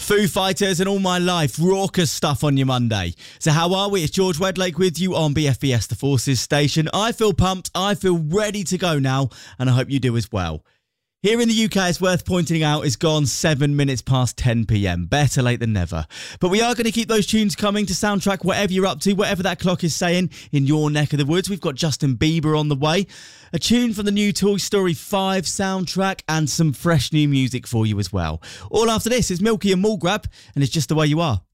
Foo Fighters and All My Life, raucous stuff on your Monday. So how are we? It's George Wedlake with you on BFBS The Forces station. I feel pumped, I feel ready to go now, and I hope you do as well. Here in the UK, it's worth pointing out, it's gone 7 minutes past 10 p.m. Better late than never. But we are going to keep those tunes coming to soundtrack whatever you're up to, whatever that clock is saying in your neck of the woods. We've got Justin Bieber on the way, a tune from the new Toy Story 5 soundtrack, and some fresh new music for you as well. All after this is Milky and Mallgrab, and it's Just the Way You Are.